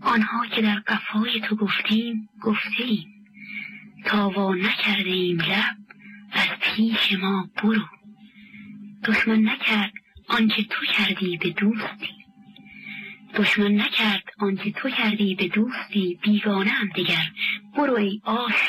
آنها که در قفای تو گفتیم گفتیم، تا وا نکردیم لب از پیش ما برو. دشمن نکرد آنچه تو کردی به دوستی، دشمن نکرد آنچه تو کردی به دوستی، بیگانه هم دگر برو ای آشنا